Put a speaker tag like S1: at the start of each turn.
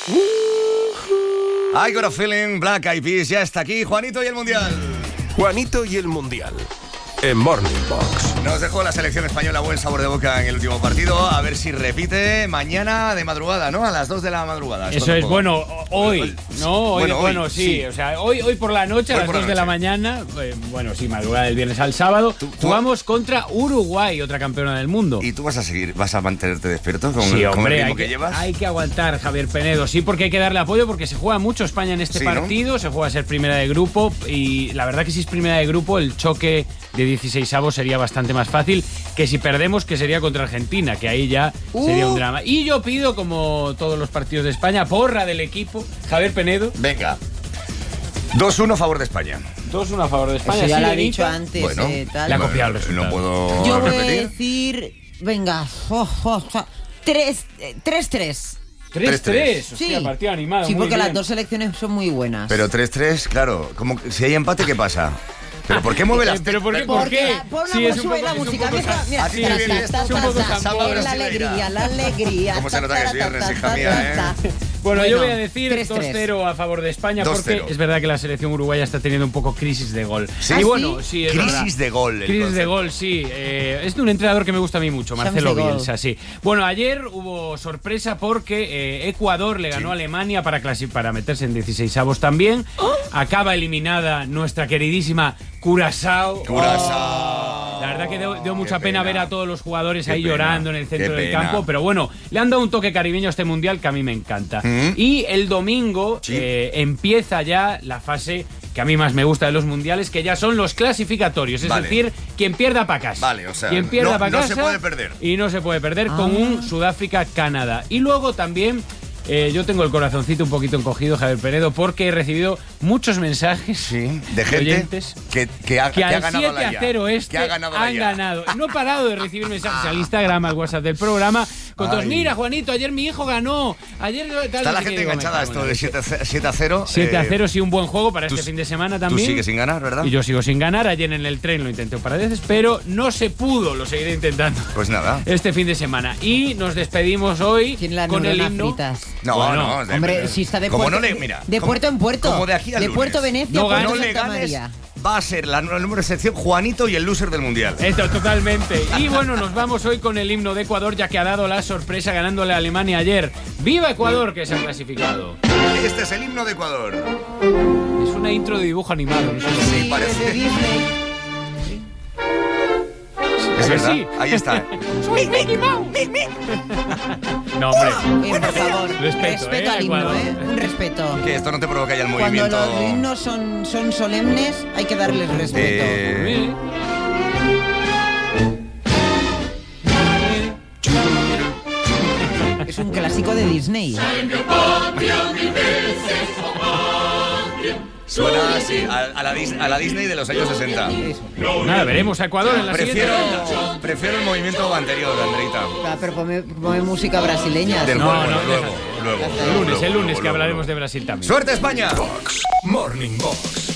S1: I got a feeling, Black Eyed Peas ya está aquí. Juanito y el Mundial.
S2: Juanito y el Mundial. En Morning Box.
S1: Nos dejó la selección española buen sabor de boca en el último partido. A ver si repite mañana de madrugada, ¿no? A las 2 de la madrugada.
S3: Eso es, bueno, hoy. No, hoy, bueno, sí. O sea, hoy por la noche, a las 2 de la mañana. Bueno, sí, madrugada del viernes al sábado. Jugamos contra Uruguay, otra campeona del mundo.
S1: ¿Y tú vas a mantenerte despierto con,
S3: sí,
S1: con
S3: hombre,
S1: el ritmo que llevas?
S3: Hay que aguantar, Javier Penedo. Sí, porque hay que darle apoyo, porque se juega mucho España en este partido. ¿No? Se juega a ser primera de grupo. Y la verdad que si es primera de grupo, el choque de 16avos sería bastante más fácil que si perdemos, que sería contra Argentina, que ahí ya sería un drama. Y yo pido, como todos los partidos de España, porra del equipo. Javier Penedo.
S1: Venga. 2-1 a favor de España.
S3: 2-1 a favor de España.
S4: Eso ya
S3: sí,
S4: lo ha
S3: Benito.
S4: dicho antes.
S1: Bueno,
S3: le ha copiado el resultado.
S1: No puedo
S4: yo voy
S1: repetir.
S4: a decir, venga, 3-3.
S3: 3-3,
S4: Sí.
S3: hostia, partido animado.
S4: Sí,
S3: muy
S4: porque
S3: bien.
S4: las dos selecciones son muy buenas.
S1: Pero 3-3, claro. Como, si hay empate, ¿qué pasa? ¿Pero por qué mueve las...
S3: ¿Pero por qué? ¿Por qué?
S4: Sí,
S3: es
S4: la música.
S1: A ti te viene esto,
S3: es un poco
S4: la alegría.
S1: ¿Cómo se nota que es viernes, hija mía,
S3: Bueno, yo voy a decir
S4: 3-3.
S3: 2-0 a favor de España,
S1: 2-0.
S3: porque es verdad que la selección uruguaya está teniendo un poco crisis de gol.
S1: ¿Sí?
S3: Y bueno, sí, es
S1: Crisis
S3: verdad.
S1: de gol.
S3: Crisis de gol, sí. Es de un entrenador que me gusta a mí mucho, Marcelo Bielsa, sí. Bueno, ayer hubo sorpresa porque Ecuador le ganó a Alemania para meterse en 16avos también. Acaba eliminada nuestra queridísima Curazao. La verdad que dio mucha pena ver a todos los jugadores ahí llorando en el centro del campo, pero bueno, le han dado un toque caribeño a este mundial que a mí me encanta. Y el domingo empieza ya la fase que a mí más me gusta de los mundiales, que ya son los clasificatorios, es decir, quien pierda para casa.
S1: Vale, o sea,
S3: quien pierda para casa
S1: no se puede perder.
S3: Y no se puede perder con un Sudáfrica-Canadá. Y luego también... yo tengo el corazoncito un poquito encogido, Javier Penedo, porque he recibido muchos mensajes
S1: de gente
S3: oyentes
S1: que ha ganado
S3: al 7-0 han ganado. No he parado de recibir mensajes al Instagram, al WhatsApp del programa, con todos, mira, Juanito, ayer mi hijo ganó. Ayer
S1: está la gente enganchada a esto de 7-0.
S3: 7-0, sí, un buen juego para este fin de semana también.
S1: Tú sigues sin ganar, ¿verdad?
S3: Y yo sigo sin ganar. Ayer en el tren lo intenté un par de veces, pero no se pudo. Lo seguiré intentando.
S1: Pues nada.
S3: Este fin de semana. Y nos despedimos hoy con el himno.
S1: No,
S4: bueno, no. Hombre, si está de puerto, de puerto en puerto.
S1: Como de aquí al
S4: de
S1: lunes.
S4: Puerto Venecia, Puerto
S1: no
S4: Santa María.
S1: Va a ser el número de sección Juanito y el loser del mundial.
S3: Esto, totalmente. Y bueno, nos vamos hoy con el himno de Ecuador, ya que ha dado la sorpresa ganándole a Alemania ayer. ¡Viva Ecuador, que se ha clasificado!
S1: Este es el himno de Ecuador.
S3: Es una intro de dibujo animado. No sé
S1: sí, parece. Es verdad, sí. Ahí está.
S4: ¡Soy Mickey Mouse!
S3: No, hombre.
S4: Por favor, respeto al himno, un respeto.
S1: Que esto no te provoca ya el movimiento.
S4: Cuando los himnos son solemnes, hay que darles respeto. Es un clásico de Disney.
S1: Suena así, a la Disney de los años 60.
S3: Nada, veremos a Ecuador en la siguiente ronda.
S1: Prefiero el movimiento anterior, Andreita.
S4: Claro, pero ponme música brasileña.
S1: Luego.
S3: El lunes que hablaremos de Brasil también.
S1: ¡Suerte, España!
S2: Morning Box.